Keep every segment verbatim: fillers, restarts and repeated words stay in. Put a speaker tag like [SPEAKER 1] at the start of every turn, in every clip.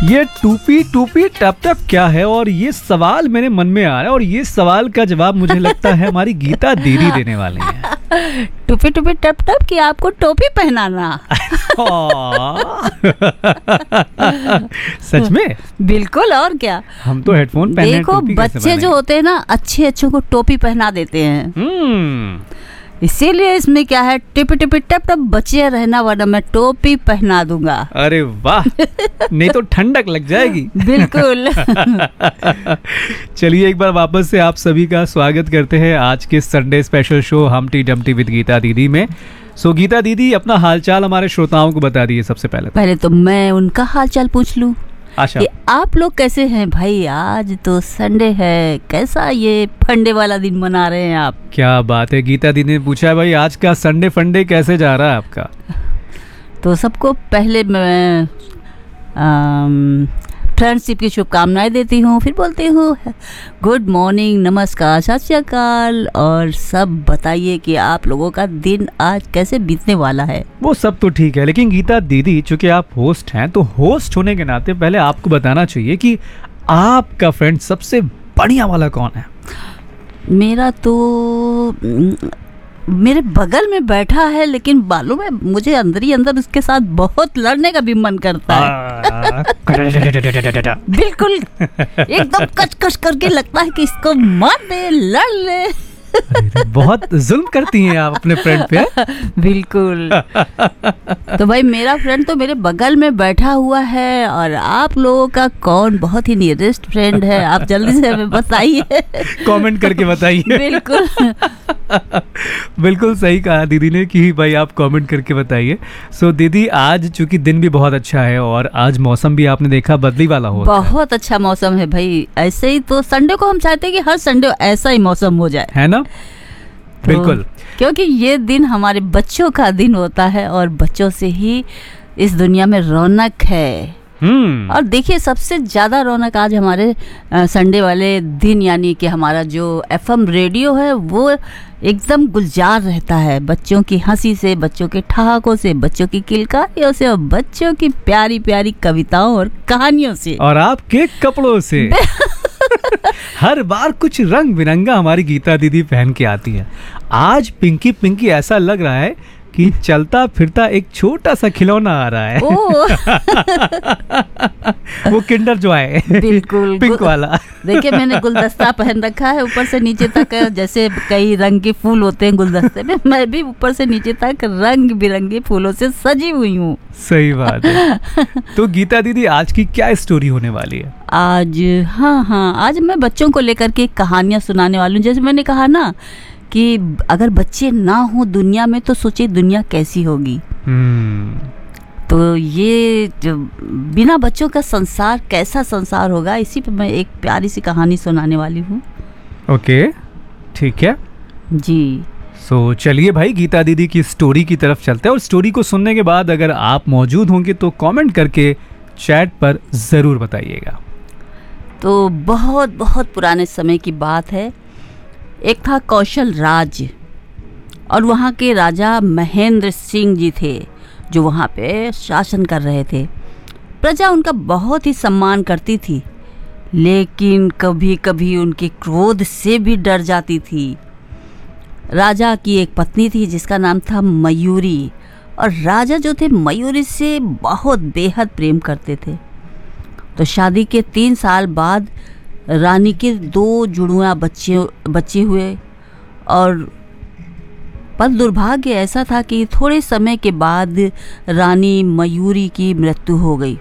[SPEAKER 1] ये टूपी टूपी टप टप क्या है, और ये सवाल मेरे मन में आ रहा है, और ये सवाल का जवाब मुझे लगता है हमारी गीता दीदी देने वाली हैं।
[SPEAKER 2] टूपी टूपी टप टप कि आपको टोपी पहनाना।
[SPEAKER 1] सच में?
[SPEAKER 2] बिल्कुल, और क्या।
[SPEAKER 1] हम तो हेडफोन पहने।
[SPEAKER 2] देखो बच्चे जो होते हैं ना, अच्छे अच्छों को टोपी पहना देते हैं, इसीलिए इसमें क्या है, टिपी टिपी टप टप बचे रहना, वरना मैं टोपी पहना दूंगा।
[SPEAKER 1] अरे वाह, नहीं तो ठंडक लग जाएगी।
[SPEAKER 2] बिल्कुल।
[SPEAKER 1] चलिए एक बार वापस से आप सभी का स्वागत करते हैं आज के Sunday special show हमटी Dumpty with Gita दीदी में। सो गीता दीदी, अपना हालचाल हमारे श्रोताओं को बता दीजिए सबसे पहले।
[SPEAKER 2] पहले तो मैं उनका हालचाल पूछ लूं
[SPEAKER 1] आशा,
[SPEAKER 2] कि आप लोग कैसे हैं भाई। आज तो संडे है, कैसा ये फंडे वाला दिन मना रहे हैं आप?
[SPEAKER 1] क्या बात है, गीता दीदी ने पूछा है भाई आज का संडे फंडे कैसे जा रहा है आपका।
[SPEAKER 2] तो सबको पहले मैं फ्रेंडशिप की शुभकामनाएं देती हूँ, फिर बोलती हूँ गुड मॉर्निंग, नमस्कार, सत श्री अकाल, और सब बताइए कि आप लोगों का दिन आज कैसे बीतने वाला है।
[SPEAKER 1] वो सब तो ठीक है, लेकिन गीता दीदी चूंकि आप होस्ट हैं, तो होस्ट होने के नाते पहले आपको बताना चाहिए कि आपका फ्रेंड सबसे बढ़िया वाला कौन है।
[SPEAKER 2] मेरा तो मेरे बगल में बैठा है, लेकिन मालूम है मुझे अंदर ही अंदर उसके साथ बहुत लड़ने का भी मन करता है। बिल्कुल, एकदम कच कच करके लगता है कि इसको मार दे, लड़ ले।
[SPEAKER 1] बहुत जुल्म करती हैं आप अपने फ्रेंड पे।
[SPEAKER 2] बिल्कुल। तो भाई मेरा फ्रेंड तो मेरे बगल में बैठा हुआ है, और आप लोगों का कौन बहुत ही नियरेस्ट फ्रेंड है, आप जल्दी से हमें बताइए,
[SPEAKER 1] कमेंट करके बताइए।
[SPEAKER 2] बिल्कुल।
[SPEAKER 1] बिल्कुल सही कहा दीदी ने कि भाई आप कमेंट करके बताइए। सो दीदी, आज चूंकि दिन भी बहुत अच्छा है और आज मौसम भी आपने देखा बदली वाला हो,
[SPEAKER 2] बहुत अच्छा मौसम है भाई। ऐसे ही तो संडे को हम चाहते हैं कि हर संडे ऐसा ही मौसम हो जाए,
[SPEAKER 1] है ना?
[SPEAKER 2] तो
[SPEAKER 1] बिल्कुल,
[SPEAKER 2] क्योंकि ये दिन हमारे बच्चों का दिन होता है, और बच्चों से ही इस दुनिया में रौनक है।
[SPEAKER 1] हम्म
[SPEAKER 2] और देखिए सबसे ज्यादा रौनक आज हमारे संडे वाले दिन, यानी कि हमारा जो एफएम रेडियो है वो एकदम गुलजार रहता है बच्चों की हंसी से, बच्चों के ठहाकों से, बच्चों की किलकारियों से, और बच्चों की प्यारी प्यारी कविताओं और कहानियों से,
[SPEAKER 1] और आपके कपड़ों से। हर बार कुछ रंग बिरंगा हमारी गीता दीदी पहन के आती है। आज पिंकी पिंकी ऐसा लग रहा है कि चलता फिरता एक छोटा सा खिलौना आ रहा है। वो किंडर जो है,
[SPEAKER 2] बिल्कुल
[SPEAKER 1] पिंक वाला।
[SPEAKER 2] देखिए मैंने गुलदस्ता पहन रखा है ऊपर से नीचे तक, जैसे कई रंग के फूल होते हैं गुलदस्ते में, मैं भी ऊपर से नीचे तक रंग बिरंगे फूलों से सजी हुई हूँ।
[SPEAKER 1] सही बात है। तो गीता दीदी, आज की क्या स्टोरी होने वाली है?
[SPEAKER 2] आज हाँ हाँ आज मैं बच्चों को लेकर के कहानियाँ सुनाने वाली हूँ। जैसे मैंने कहा ना कि अगर बच्चे ना हो दुनिया में, तो सोचिए दुनिया कैसी होगी।
[SPEAKER 1] hmm.
[SPEAKER 2] तो ये बिना बच्चों का संसार कैसा संसार होगा, इसी पे मैं एक प्यारी सी कहानी सुनाने वाली हूँ।
[SPEAKER 1] ओके, ठीक है
[SPEAKER 2] जी।
[SPEAKER 1] सो so, चलिए भाई गीता दीदी की स्टोरी की तरफ चलते हैं, और स्टोरी को सुनने के बाद अगर आप मौजूद होंगे तो कमेंट करके चैट पर ज़रूर बताइएगा।
[SPEAKER 2] तो बहुत बहुत पुराने समय की बात है। एक था कौशल राज, और वहाँ के राजा महेंद्र सिंह जी थे जो वहाँ पे शासन कर रहे थे। प्रजा उनका बहुत ही सम्मान करती थी, लेकिन कभी कभी उनके क्रोध से भी डर जाती थी। राजा की एक पत्नी थी जिसका नाम था मयूरी, और राजा जो थे मयूरी से बहुत बेहद प्रेम करते थे। तो शादी के तीन साल बाद रानी के दो जुड़वा बच्चे बच्चे हुए, और पर दुर्भाग्य ऐसा था कि थोड़े समय के बाद रानी मयूरी की मृत्यु हो गई।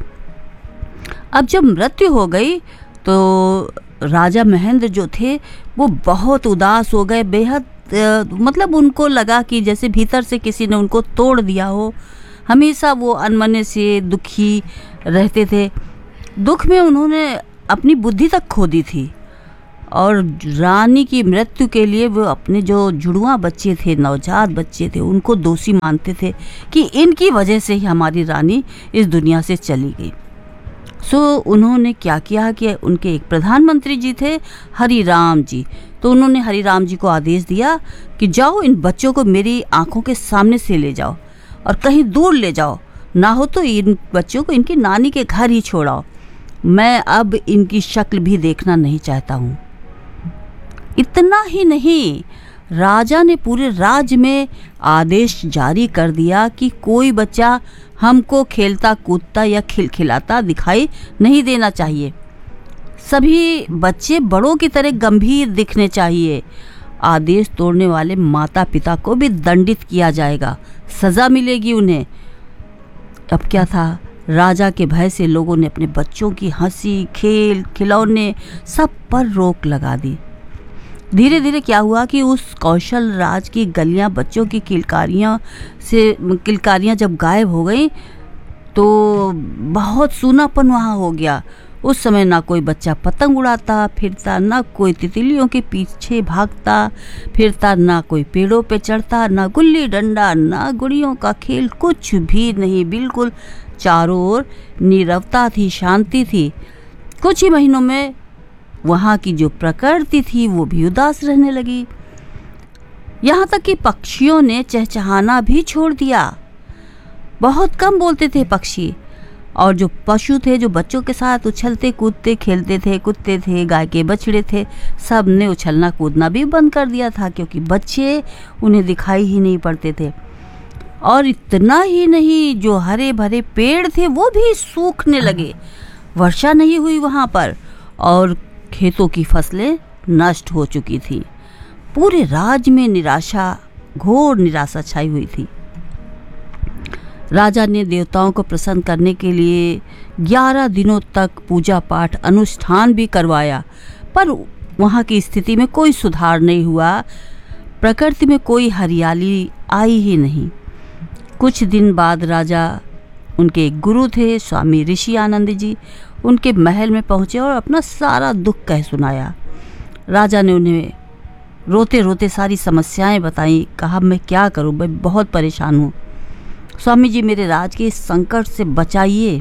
[SPEAKER 2] अब जब मृत्यु हो गई तो राजा महेंद्र जो थे वो बहुत उदास हो गए, बेहद मतलब उनको लगा कि जैसे भीतर से किसी ने उनको तोड़ दिया हो। हमेशा वो अनमने से दुखी रहते थे। दुख में उन्होंने अपनी बुद्धि तक खो दी थी, और रानी की मृत्यु के लिए वो अपने जो जुड़वा बच्चे थे, नवजात बच्चे थे, उनको दोषी मानते थे कि इनकी वजह से ही हमारी रानी इस दुनिया से चली गई। सो उन्होंने क्या किया कि उनके एक प्रधानमंत्री जी थे, हरिराम जी, तो उन्होंने हरिराम जी को आदेश दिया कि जाओ इन बच्चों को मेरी आंखों के सामने से ले जाओ और कहीं दूर ले जाओ, ना हो तो इन बच्चों को इनकी नानी के घर ही छोड़ाओ। मैं अब इनकी शक्ल भी देखना नहीं चाहता हूँ। इतना ही नहीं, राजा ने पूरे राज्य में आदेश जारी कर दिया कि कोई बच्चा हमको खेलता कूदता या खिलखिलाता दिखाई नहीं देना चाहिए। सभी बच्चे बड़ों की तरह गंभीर दिखने चाहिए। आदेश तोड़ने वाले माता पिता को भी दंडित किया जाएगा, सज़ा मिलेगी उन्हें। अब क्या था, राजा के भय से लोगों ने अपने बच्चों की हंसी, खेल, खिलौने सब पर रोक लगा दी। धीरे धीरे क्या हुआ कि उस कौशल राज की गलियां बच्चों की किलकारियां से किलकारियां जब गायब हो गई तो बहुत सूनापन वहाँ हो गया। उस समय ना कोई बच्चा पतंग उड़ाता फिरता, ना कोई तितलियों के पीछे भागता फिरता, ना कोई पेड़ों पे चढ़ता, ना गुल्ली डंडा, ना गुड़ियों का खेल, कुछ भी नहीं। बिल्कुल चारों ओर नीरवता थी, शांति थी। कुछ ही महीनों में वहाँ की जो प्रकृति थी वो भी उदास रहने लगी। यहाँ तक कि पक्षियों ने चहचहाना भी छोड़ दिया। बहुत कम बोलते थे पक्षी। और जो पशु थे, जो बच्चों के साथ उछलते कूदते खेलते थे, कुत्ते थे, गाय के बछड़े थे, सब ने उछलना कूदना भी बंद कर दिया था, क्योंकि बच्चे उन्हें दिखाई ही नहीं पड़ते थे। और इतना ही नहीं, जो हरे भरे पेड़ थे वो भी सूखने लगे। वर्षा नहीं हुई वहाँ पर और खेतों की फसलें नष्ट हो चुकी थी। पूरे राज्य में निराशा, घोर निराशा छाई हुई थी। राजा ने देवताओं को प्रसन्न करने के लिए ग्यारह दिनों तक पूजा पाठ अनुष्ठान भी करवाया, पर वहाँ की स्थिति में कोई सुधार नहीं हुआ। प्रकृति में कोई हरियाली आई ही नहीं। कुछ दिन बाद राजा, उनके एक गुरु थे स्वामी ऋषि आनंद जी, उनके महल में पहुँचे और अपना सारा दुख कह सुनाया। राजा ने उन्हें रोते रोते सारी समस्याएं बताई। कहा, मैं क्या करूं, मैं बहुत परेशान हूं। स्वामी जी, मेरे राज के इस संकट से बचाइए।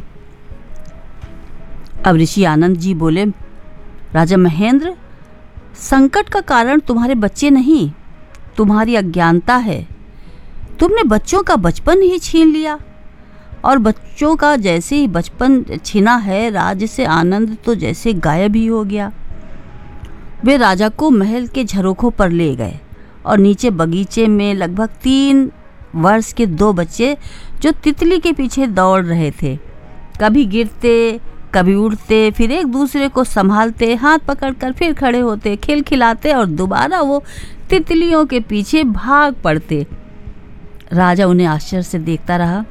[SPEAKER 2] अब ऋषि आनंद जी बोले, राजा महेंद्र, संकट का कारण तुम्हारे बच्चे नहीं, तुम्हारी अज्ञानता है। तुमने बच्चों का बचपन ही छीन लिया, और बच्चों का जैसे ही बचपन छीना है, राज्य से आनंद तो जैसे गायब ही हो गया। वे राजा को महल के झरोखों पर ले गए और नीचे बगीचे में लगभग तीन वर्ष के दो बच्चे जो तितली के पीछे दौड़ रहे थे, कभी गिरते कभी उड़ते, फिर एक दूसरे को संभालते, हाथ पकड़कर फिर खड़े होते, खिलखिलाते और दोबारा वो तितलियों के पीछे भाग पड़ते। राजा उन्हें आश्चर्य से देखता रहा।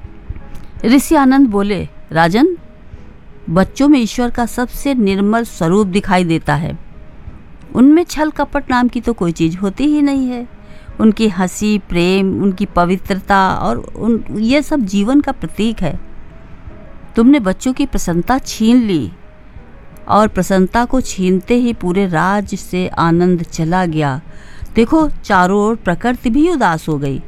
[SPEAKER 2] ऋषि आनंद बोले, राजन, बच्चों में ईश्वर का सबसे निर्मल स्वरूप दिखाई देता है। उनमें छल कपट नाम की तो कोई चीज़ होती ही नहीं है। उनकी हंसी, प्रेम, उनकी पवित्रता और उन ये सब जीवन का प्रतीक है। तुमने बच्चों की प्रसन्नता छीन ली, और प्रसन्नता को छीनते ही पूरे राज्य से आनंद चला गया। देखो, चारों ओर प्रकृति भी उदास हो गई।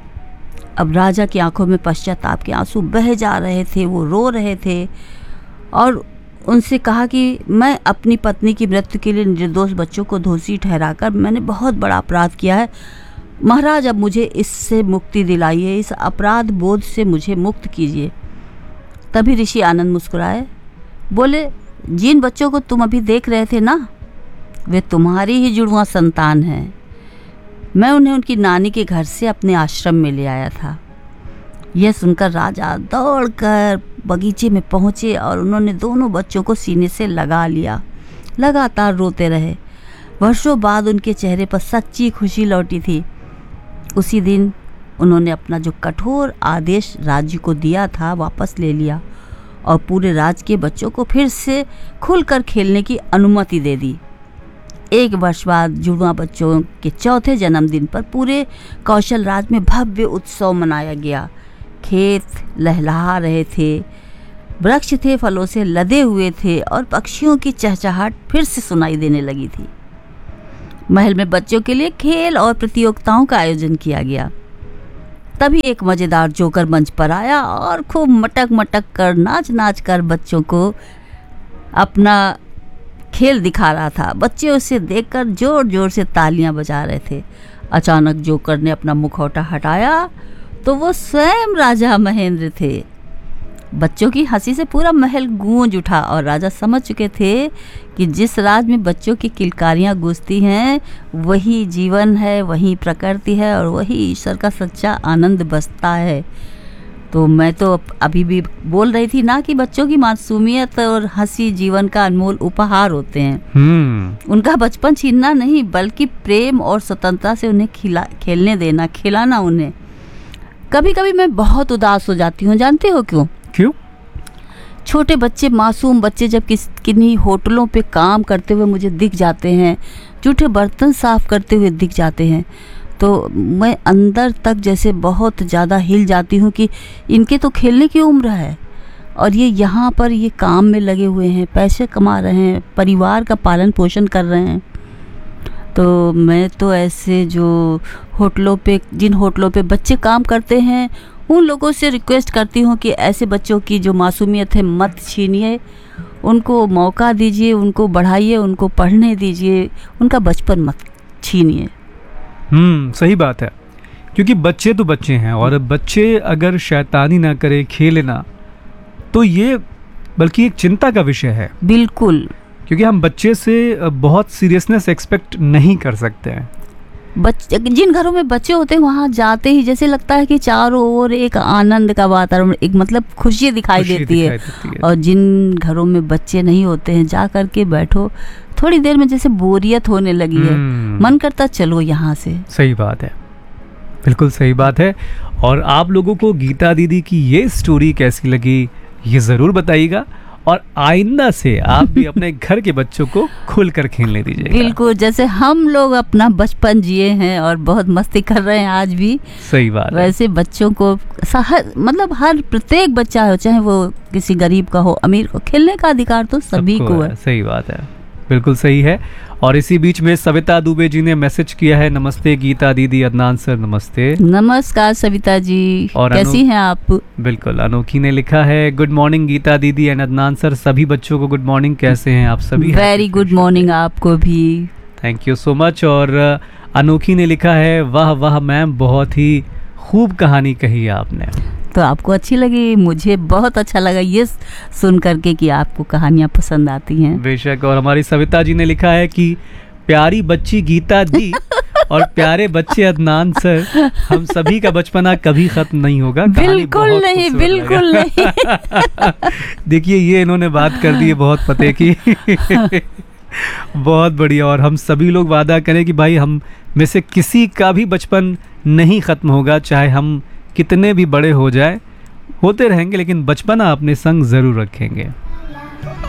[SPEAKER 2] अब राजा की आंखों में पश्चाताप के आंसू बह जा रहे थे। वो रो रहे थे और उनसे कहा कि मैं अपनी पत्नी की मृत्यु के लिए निर्दोष बच्चों को दोषी ठहराकर मैंने बहुत बड़ा अपराध किया है। महाराज, अब मुझे इससे मुक्ति दिलाइए, इस अपराध बोध से मुझे मुक्त कीजिए। तभी ऋषि आनंद मुस्कुराए, बोले, जिन बच्चों को तुम अभी देख रहे थे ना, वे तुम्हारी ही जुड़वा संतान हैं। मैं उन्हें उनकी नानी के घर से अपने आश्रम में ले आया था। यह सुनकर राजा दौड़कर बगीचे में पहुँचे और उन्होंने दोनों बच्चों को सीने से लगा लिया। लगातार रोते रहे। वर्षों बाद उनके चेहरे पर सच्ची खुशी लौटी थी। उसी दिन उन्होंने अपना जो कठोर आदेश राज्य को दिया था वापस ले लिया और पूरे राज्य के बच्चों को फिर से खुलकर खेलने की अनुमति दे दी। एक वर्ष बाद जुड़वा बच्चों के चौथे जन्मदिन पर पूरे कौशल राज्य में भव्य उत्सव मनाया गया। खेत लहलहा रहे थे, वृक्ष थे फलों से लदे हुए थे और पक्षियों की चहचहाट फिर से सुनाई देने लगी थी। महल में बच्चों के लिए खेल और प्रतियोगिताओं का आयोजन किया गया। तभी एक मज़ेदार जोकर मंच पर आया और खूब मटक मटक कर, नाच नाच कर बच्चों को अपना खेल दिखा रहा था। बच्चे उसे देखकर जोर जोर से तालियां बजा रहे थे। अचानक जोकर ने अपना मुखौटा हटाया तो वो स्वयं राजा महेंद्र थे। बच्चों की हंसी से पूरा महल गूंज उठा और राजा समझ चुके थे कि जिस राज में बच्चों की किलकारियाँ गूंजती हैं वही जीवन है, वही प्रकृति है और वही ईश्वर का सच्चा आनंद बसता है। तो मैं तो अभी भी बोल रही थी ना कि बच्चों की मासूमियत और हंसी जीवन का अनमोल उपहार होते हैं।
[SPEAKER 1] हम्म
[SPEAKER 2] उनका बचपन छीनना नहीं बल्कि प्रेम और स्वतंत्रता से उन्हें खिला खेलने देना, खिलाना उन्हें। कभी कभी मैं बहुत उदास हो जाती हूँ, जानते हो क्यों?
[SPEAKER 1] क्यों?
[SPEAKER 2] छोटे बच्चे, मासूम बच्चे जब किस किन्हीं होटलों पे काम करते हुए मुझे दिख जाते हैं, जूठे बर्तन साफ करते हुए दिख जाते हैं, तो मैं अंदर तक जैसे बहुत ज़्यादा हिल जाती हूँ कि इनके तो खेलने की उम्र है और ये यहाँ पर ये काम में लगे हुए हैं, पैसे कमा रहे हैं, परिवार का पालन पोषण कर रहे हैं। तो मैं तो ऐसे जो होटलों पे जिन होटलों पे बच्चे काम करते हैं उन लोगों से रिक्वेस्ट करती हूँ कि ऐसे बच्चों की जो मासूमियत है मत छीनिए, उनको मौका दीजिए, उनको बढ़ाइए, उनको पढ़ने दीजिए, उनका बचपन मत छीनिए।
[SPEAKER 1] हम्म सही बात है, क्योंकि बच्चे तो बच्चे हैं और बच्चे अगर शैतानी ना करे, खेले ना, तो ये बल्कि एक चिंता का विषय है।
[SPEAKER 2] बिल्कुल,
[SPEAKER 1] क्योंकि हम बच्चे से बहुत सीरियसनेस एक्सपेक्ट नहीं कर सकते हैं।
[SPEAKER 2] बच्चे जिन घरों में बच्चे होते हैं वहाँ जाते ही जैसे लगता है कि चारों ओर एक आनंद का वातावरण, एक मतलब खुशी दिखाई
[SPEAKER 1] खुशी
[SPEAKER 2] देती है।
[SPEAKER 1] दिखाई देती है।
[SPEAKER 2] और जिन घरों में बच्चे नहीं होते हैं जा कर के बैठो, थोड़ी देर में जैसे बोरियत होने लगी है,
[SPEAKER 1] हम्म।
[SPEAKER 2] मन करता चलो यहाँ से।
[SPEAKER 1] सही बात है, बिल्कुल सही बात है। और आप लोगों को गीता दीदी की ये स्टोरी कैसी लगी ये ज़रूर बताइएगा और आइंदा से आप भी अपने घर के बच्चों को खुलकर खेलने दीजिएगा।
[SPEAKER 2] बिल्कुल, जैसे हम लोग अपना बचपन जिए हैं और बहुत मस्ती कर रहे हैं आज भी,
[SPEAKER 1] सही बात है।
[SPEAKER 2] वैसे बच्चों को हर मतलब हर प्रत्येक बच्चा हो, चाहे वो किसी गरीब का हो, अमीर को, खेलने का अधिकार तो सभी
[SPEAKER 1] सबको
[SPEAKER 2] को है।
[SPEAKER 1] सही बात है, बिल्कुल सही है। और इसी बीच में सविता दुबे जी ने मैसेज किया है, नमस्ते गीता दीदी, अदनान सर नमस्ते।
[SPEAKER 2] नमस्कार सविता जी,
[SPEAKER 1] और
[SPEAKER 2] कैसी
[SPEAKER 1] अनु-
[SPEAKER 2] हैं आप?
[SPEAKER 1] बिल्कुल, अनोखी ने लिखा है, गुड मॉर्निंग गीता दीदी एंड अदनान सर, सभी बच्चों को गुड मॉर्निंग, कैसे हैं आप सभी?
[SPEAKER 2] वेरी गुड मॉर्निंग आपको भी।
[SPEAKER 1] Thank you so much. और अ, अनोखी ने लिखा है, वाह वाह मैम, बहुत ही खूब कहानी कही है आपने।
[SPEAKER 2] तो आपको अच्छी लगी? मुझे बहुत अच्छा लगा ये सुन करके कि आपको कहानियाँ पसंद आती हैं।
[SPEAKER 1] बेशक। और हमारी सविता जी ने लिखा है कि प्यारी बच्ची गीता दी और प्यारे बच्चे अदनान सर, हम सभी का बचपना कभी खत्म नहीं होगा। कहानी
[SPEAKER 2] बिल्कुल
[SPEAKER 1] बहुत
[SPEAKER 2] नहीं,
[SPEAKER 1] खूबसूरत
[SPEAKER 2] बिल्कुल
[SPEAKER 1] लगा।
[SPEAKER 2] नहीं।
[SPEAKER 1] देखिए, ये इन्होंने बात कर दी है बहुत पते की। बहुत बढ़िया। और हम सभी लोग वादा करें कि भाई हम में से किसी का भी बचपन नहीं खत्म होगा, चाहे हम कितने भी बड़े हो जाए, होते रहेंगे, लेकिन बचपना अपने संग जरूर रखेंगे।